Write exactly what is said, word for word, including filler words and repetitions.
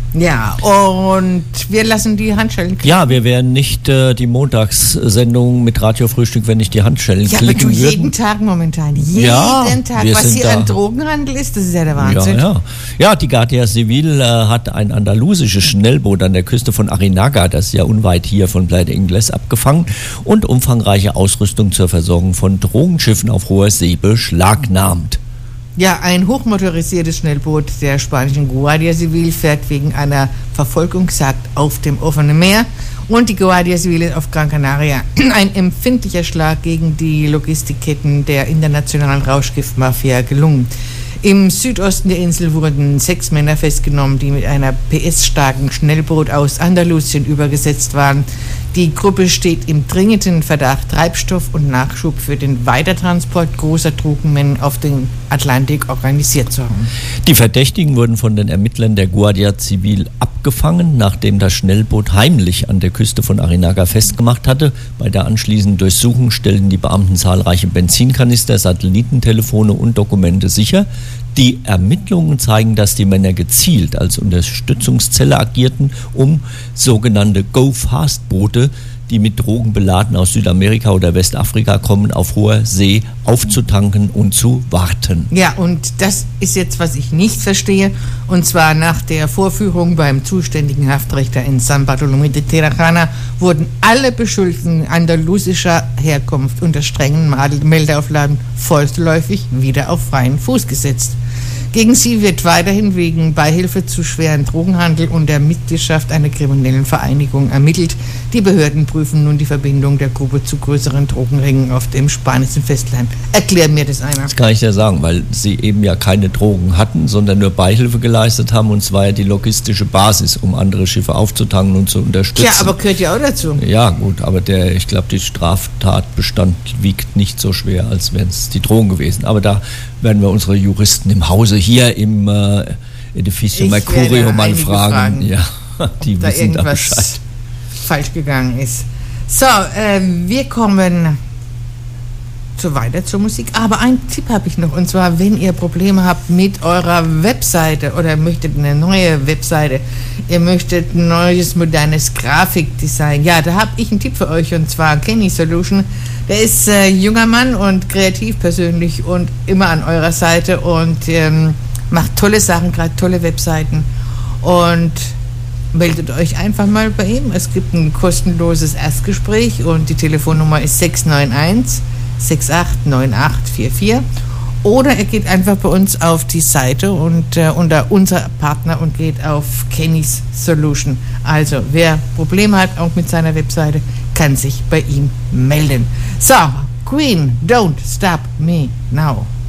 Ja, und wir lassen die Handschellen klicken. Ja, wir wären nicht äh, die Montagssendung mit Radiofrühstück, wenn nicht die Handschellen ja, klicken würden. Ja, aber du jeden Tag momentan. Jeden ja, Tag. Was hier da an Drogenhandel ist, das ist ja der Wahnsinn. Ja, ja. ja die Guardia Civil äh, hat ein andalusisches Schnellboot an der Küste von Arinaga, das ist ja unweit hier von Playa Ingles, abgefangen und umfangreiche Ausrüstung zur Versorgung von Drogenschiffen auf hoher See beschlagnahmt. Ja, ein hochmotorisiertes Schnellboot der spanischen Guardia Civil fährt wegen einer Verfolgungsjagd auf dem offenen Meer und die Guardia Civil ist auf Gran Canaria. Ein empfindlicher Schlag gegen die Logistikketten der internationalen Rauschgiftmafia gelungen. Im Südosten der Insel wurden sechs Männer festgenommen, die mit einer P S-starken Schnellboot aus Andalusien übergesetzt waren. Die Gruppe steht im dringenden Verdacht, Treibstoff und Nachschub für den Weitertransport großer Drogenmengen auf den Atlantik organisiert zu haben. Die Verdächtigen wurden von den Ermittlern der Guardia Civil abgefangen, nachdem das Schnellboot heimlich an der Küste von Arinaga festgemacht hatte. Bei der anschließenden Durchsuchung stellten die Beamten zahlreiche Benzinkanister, Satellitentelefone und Dokumente sicher. Die Ermittlungen zeigen, dass die Männer gezielt als Unterstützungszelle agierten, um sogenannte Go-Fast-Boote, die mit Drogen beladen aus Südamerika oder Westafrika kommen, auf hoher See aufzutanken und zu warten. Ja, und das ist jetzt, was ich nicht verstehe, und zwar nach der Vorführung beim zuständigen Haftrichter in San Bartolomé de Tirajana wurden alle Beschuldigten andalusischer Herkunft unter strengen Meldeauflagen vorläufig wieder auf freien Fuß gesetzt. Gegen sie wird weiterhin wegen Beihilfe zu schweren Drogenhandel und der Mitgliedschaft einer kriminellen Vereinigung ermittelt. Die Behörden prüfen nun die Verbindung der Gruppe zu größeren Drogenringen auf dem spanischen Festland. Erklär mir das einer. Das kann ich ja sagen, weil sie eben ja keine Drogen hatten, sondern nur Beihilfe geleistet haben, und zwar ja die logistische Basis, um andere Schiffe aufzutanken und zu unterstützen. Ja, aber gehört ja auch dazu. Ja, gut, aber der, ich glaube, die Straftatbestand wiegt nicht so schwer, als wären es die Drogen gewesen. Aber da werden wir unsere Juristen im Hause hier im äh, Edificio Mercurio mal fragen. fragen. Ja, die da wissen da Bescheid. Falsch gegangen ist. So, äh, wir kommen so weiter zur Musik. Aber einen Tipp habe ich noch, und zwar, wenn ihr Probleme habt mit eurer Webseite oder möchtet eine neue Webseite, ihr möchtet ein neues, modernes Grafikdesign, ja, da habe ich einen Tipp für euch, und zwar Kenny Solution. Der ist äh, junger Mann und kreativ persönlich und immer an eurer Seite und ähm, macht tolle Sachen, gerade tolle Webseiten, und meldet euch einfach mal bei ihm. Es gibt ein kostenloses Erstgespräch und die Telefonnummer ist sechs neun eins, sechs acht neun acht vier vier, oder er geht einfach bei uns auf die Seite und äh, unter unser Partner und geht auf Kenny's Solution. Also wer Probleme hat auch mit seiner Webseite, kann sich bei ihm melden. So, Queen, Don't Stop Me Now.